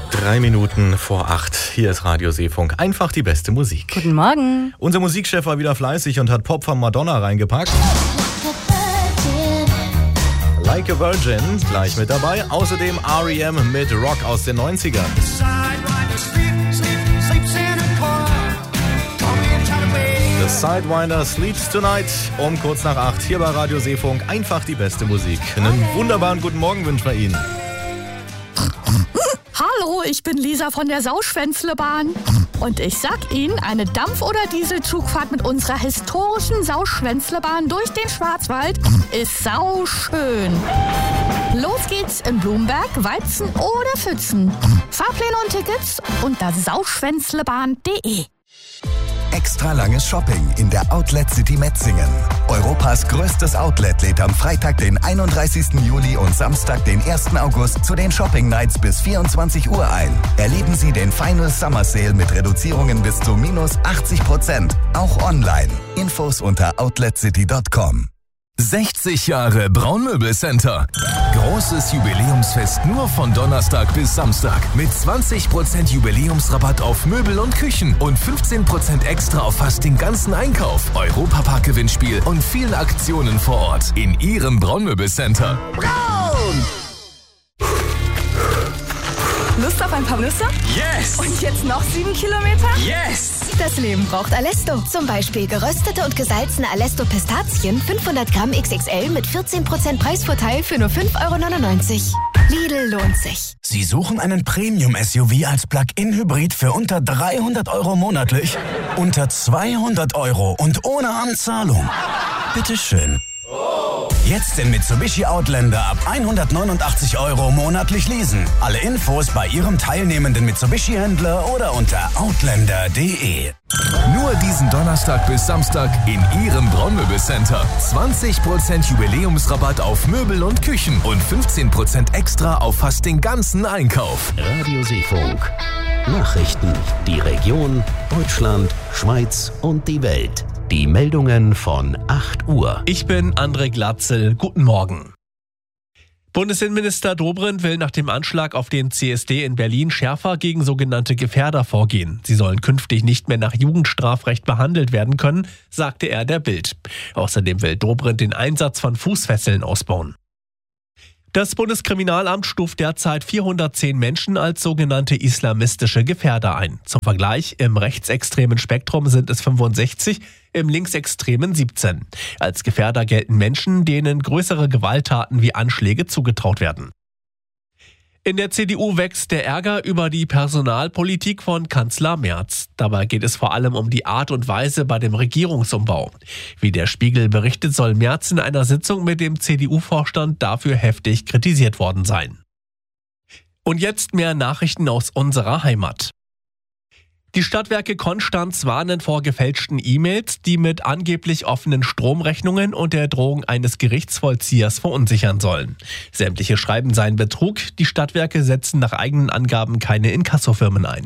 7:03. Hier ist Radio Seefunk. Einfach die beste Musik. Guten Morgen. Unser Musikchef war wieder fleißig und hat Pop von Madonna reingepackt. Like a Virgin, gleich mit dabei. Außerdem R.E.M. mit Rock aus den 90ern. The Sidewinder Sleeps Tonight um kurz nach 8 hier bei Radio Seefunk. Einfach die beste Musik. Einen wunderbaren guten Morgen wünschen wir Ihnen. Hallo, ich bin Lisa von der Sauschwänzlebahn. Und ich sag Ihnen, eine Dampf- oder Dieselzugfahrt mit unserer historischen Sauschwänzlebahn durch den Schwarzwald ist sauschön. Los geht's in Blumberg, Weizen oder Pfützen. Fahrpläne und Tickets unter sauschwänzlebahn.de. Extra langes Shopping in der Outlet City Metzingen. Europas größtes Outlet lädt am Freitag, den 31. Juli und Samstag, den 1. August zu den Shopping Nights bis 24 Uhr ein. Erleben Sie den Final Summer Sale mit Reduzierungen bis zu minus 80%. Auch online. Infos unter outletcity.com. 60 Jahre Braunmöbelcenter. Großes Jubiläumsfest nur von Donnerstag bis Samstag. Mit 20% Jubiläumsrabatt auf Möbel und Küchen und 15% extra auf fast den ganzen Einkauf. Europapark-Gewinnspiel und viele Aktionen vor Ort in Ihrem Braunmöbelcenter. Braun! Lust auf ein paar Nüsse? Yes! Und jetzt noch 7 Kilometer? Yes! Das Leben braucht Alesto. Zum Beispiel geröstete und gesalzene Alesto-Pistazien 500 Gramm XXL mit 14% Preisvorteil für nur 5,99 €. Lidl lohnt sich. Sie suchen einen Premium-SUV als Plug-in-Hybrid für unter 300 € monatlich? Unter 200 € und ohne Anzahlung? Bitteschön. Jetzt den Mitsubishi Outlander ab 189 € monatlich leasen. Alle Infos bei Ihrem teilnehmenden Mitsubishi-Händler oder unter outlander.de. Nur diesen Donnerstag bis Samstag in Ihrem Braunmöbelcenter. 20% Jubiläumsrabatt auf Möbel und Küchen und 15% extra auf fast den ganzen Einkauf. Radio Seefunk. Nachrichten. Die Region, Deutschland, Schweiz und die Welt. Die Meldungen von 8 Uhr. Ich bin André Glatzel. Guten Morgen. Bundesinnenminister Dobrindt will nach dem Anschlag auf den CSD in Berlin schärfer gegen sogenannte Gefährder vorgehen. Sie sollen künftig nicht mehr nach Jugendstrafrecht behandelt werden können, sagte er der Bild. Außerdem will Dobrindt den Einsatz von Fußfesseln ausbauen. Das Bundeskriminalamt stuft derzeit 410 Menschen als sogenannte islamistische Gefährder ein. Zum Vergleich, im rechtsextremen Spektrum sind es 65, im linksextremen 17. Als Gefährder gelten Menschen, denen größere Gewalttaten wie Anschläge zugetraut werden. In der CDU wächst der Ärger über die Personalpolitik von Kanzler Merz. Dabei geht es vor allem um die Art und Weise bei dem Regierungsumbau. Wie der Spiegel berichtet, soll Merz in einer Sitzung mit dem CDU-Vorstand dafür heftig kritisiert worden sein. Und jetzt mehr Nachrichten aus unserer Heimat. Die Stadtwerke Konstanz warnen vor gefälschten E-Mails, die mit angeblich offenen Stromrechnungen und der Drohung eines Gerichtsvollziehers verunsichern sollen. Sämtliche Schreiben seien Betrug, die Stadtwerke setzen nach eigenen Angaben keine Inkassofirmen ein.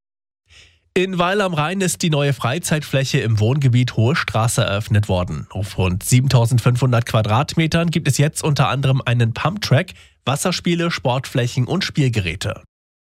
In Weil am Rhein ist die neue Freizeitfläche im Wohngebiet Hohe Straße eröffnet worden. Auf rund 7.500 Quadratmetern gibt es jetzt unter anderem einen Pumptrack, Wasserspiele, Sportflächen und Spielgeräte.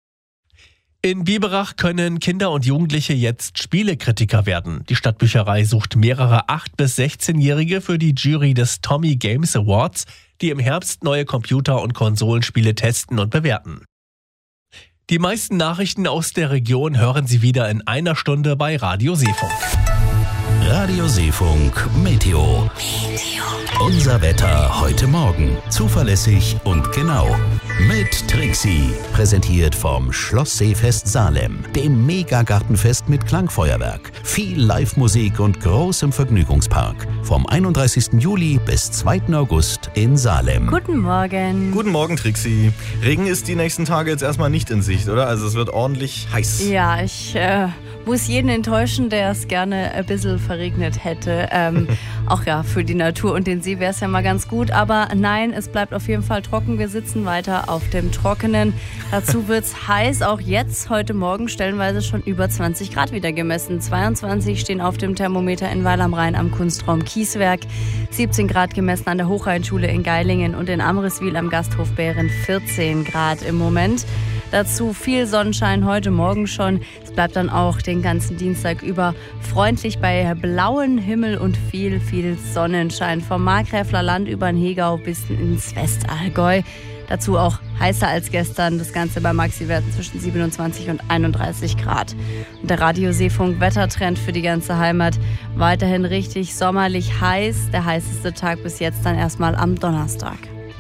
In Biberach können Kinder und Jugendliche jetzt Spielekritiker werden. Die Stadtbücherei sucht mehrere 8- bis 16-Jährige für die Jury des Tommy Games Awards, die im Herbst neue Computer- und Konsolenspiele testen und bewerten. Die meisten Nachrichten aus der Region hören Sie wieder in einer Stunde bei Radio Seefunk. Radio Seefunk Meteo. Unser Wetter heute Morgen. Zuverlässig und genau. Mit Trixie. Präsentiert vom Schloss Seefest Salem. Dem Megagartenfest mit Klangfeuerwerk. Viel Live-Musik und großem Vergnügungspark. Vom 31. Juli bis 2. August in Salem. Guten Morgen. Guten Morgen, Trixie. Regen ist die nächsten Tage jetzt erstmal nicht in Sicht, oder? Also es wird ordentlich heiß. Ja, ich muss jeden enttäuschen, der es gerne ein bisschen verregnet hätte. Auch ja, für die Natur und den See wäre es ja mal ganz gut. Aber nein, es bleibt auf jeden Fall trocken. Wir sitzen weiter auf dem Trockenen. Dazu wird es heiß. Auch jetzt, heute Morgen, stellenweise schon über 20 Grad wieder gemessen. 22 stehen auf dem Thermometer in Weil am Rhein am Kunstraum Kieswerk. 17 Grad gemessen an der Hochrheinschule in Geilingen und in Amriswil am Gasthof Bären 14 Grad im Moment. Dazu viel Sonnenschein heute Morgen schon. Es bleibt dann auch den ganzen Dienstag über freundlich bei blauem Himmel und viel Sonnenschein. Vom Markgräfler Land über den Hegau bis ins Westallgäu. Dazu auch heißer als gestern. Das Ganze bei Maxi-Werten zwischen 27 und 31 Grad. Und der Radio Seefunk Wettertrend für die ganze Heimat. Weiterhin richtig sommerlich heiß. Der heißeste Tag bis jetzt dann erstmal am Donnerstag.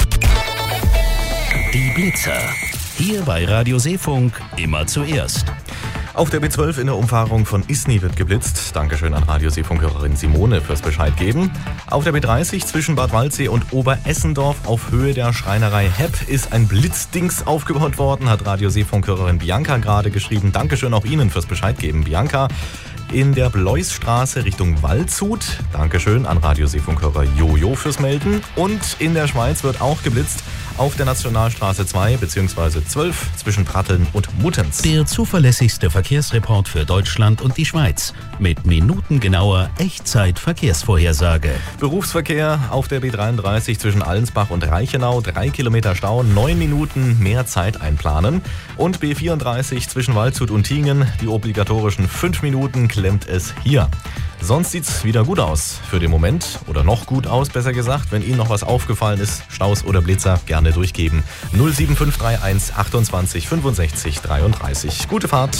Die Blitzer. Hier bei Radio Seefunk immer zuerst. Auf der B12 in der Umfahrung von Isny wird geblitzt. Dankeschön an Radio-Seefunk-Hörerin Simone fürs Bescheid geben. Auf der B30 zwischen Bad Waldsee und Oberessendorf auf Höhe der Schreinerei Hepp ist ein Blitzdings aufgebaut worden, hat Radio-Seefunk-Hörerin Bianca gerade geschrieben. Dankeschön auch Ihnen fürs Bescheid geben, Bianca. In der Bloisstraße Richtung Waldshut. Dankeschön an Radio-Seefunk-Hörer Jojo fürs Melden. Und in der Schweiz wird auch geblitzt. Auf der Nationalstraße 2 bzw. 12 zwischen Pratteln und Muttenz. Der zuverlässigste Verkehrsreport für Deutschland und die Schweiz. Mit minutengenauer Echtzeit-Verkehrsvorhersage. Berufsverkehr auf der B33 zwischen Allensbach und Reichenau. 3 Kilometer Stau, 9 Minuten mehr Zeit einplanen. Und B34 zwischen Waldshut und Tingen. Die obligatorischen 5 Minuten klemmt es hier. Sonst sieht's wieder gut aus für den Moment. Oder noch gut aus, besser gesagt. Wenn Ihnen noch was aufgefallen ist, Staus oder Blitzer, gerne durchgeben. 07531 28 65 33. Gute Fahrt.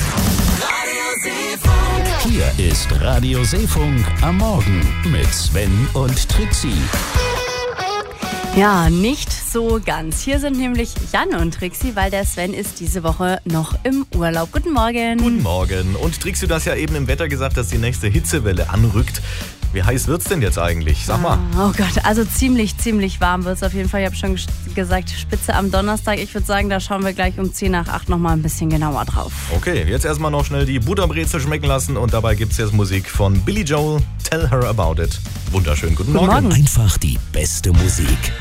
Hier ist Radio Seefunk am Morgen mit Sven und Trixie. Ja, nicht so ganz. Hier sind nämlich Jan und Trixie, weil der Sven ist diese Woche noch im Urlaub. Guten Morgen. Guten Morgen. Und Trixie, du hast ja eben im Wetter gesagt, dass die nächste Hitzewelle anrückt. Wie heiß wird's denn jetzt eigentlich? Sag mal. Oh Gott, also ziemlich warm wird's auf jeden Fall. Ich habe schon gesagt, Spitze am Donnerstag. Ich würde sagen, da schauen wir gleich um 10 nach 8 nochmal ein bisschen genauer drauf. Okay, jetzt erstmal noch schnell die Butterbrezel schmecken lassen und dabei gibt's jetzt Musik von Billy Joel, Tell Her About It. Wunderschön, guten Morgen. Einfach die beste Musik.